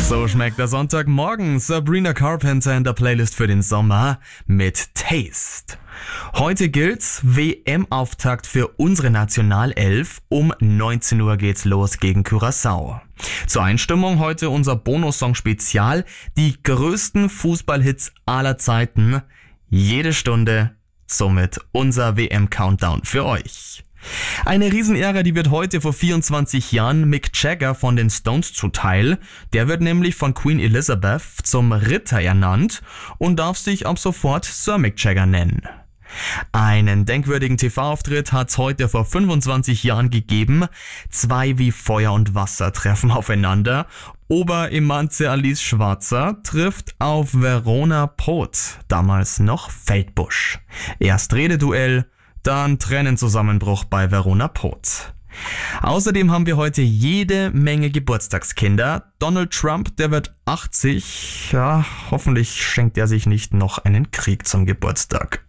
So schmeckt der Sonntagmorgen. Sabrina Carpenter in der Playlist für den Sommer mit Taste. Heute gilt's WM-Auftakt für unsere Nationalelf. Um 19 Uhr geht's los gegen Curaçao. Zur Einstimmung heute unser Bonussong-Spezial. Die größten Fußballhits aller Zeiten. Jede Stunde. Somit unser WM-Countdown für euch. Eine Riesenehre, die wird heute vor 24 Jahren Mick Jagger von den Stones zuteil. Der wird nämlich von Queen Elizabeth zum Ritter ernannt und darf sich ab sofort Sir Mick Jagger nennen. Einen denkwürdigen TV-Auftritt hat's heute vor 25 Jahren gegeben. 2 wie Feuer und Wasser treffen aufeinander. Ober-Emanze Alice Schwarzer trifft auf Verona Poth, damals noch Feldbusch. Erst Rededuell, dann Tränenzusammenbruch bei Verona Poth. Außerdem haben wir heute jede Menge Geburtstagskinder. Donald Trump, der wird 80. Ja, hoffentlich schenkt er sich nicht noch einen Krieg zum Geburtstag.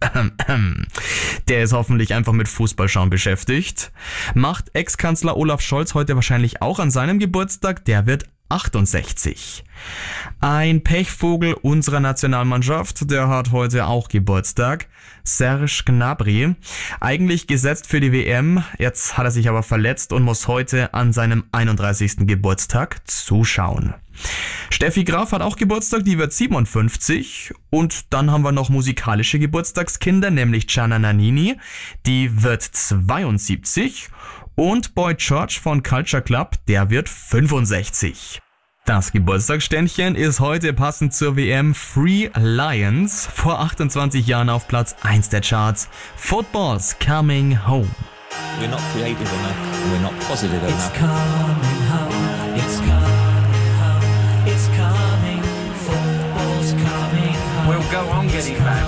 Der ist hoffentlich einfach mit Fußballschauen beschäftigt. Macht Ex-Kanzler Olaf Scholz heute wahrscheinlich auch an seinem Geburtstag. Der wird 68. Ein Pechvogel unserer Nationalmannschaft, der hat heute auch Geburtstag. Serge Gnabry, eigentlich gesetzt für die WM, jetzt hat er sich aber verletzt und muss heute an seinem 31. Geburtstag zuschauen. Steffi Graf hat auch Geburtstag, die wird 57. Und dann haben wir noch musikalische Geburtstagskinder, nämlich Gianna Nannini, die wird 72. Und Boy George von Culture Club, der wird 65. Das Geburtstagsständchen ist heute passend zur WM Free Lions, vor 28 Jahren auf Platz 1 der Charts. Football's coming home. We're not creative enough, we're not positive enough. It's coming home, it's coming home, it's coming, football's coming home. We'll go on getting back.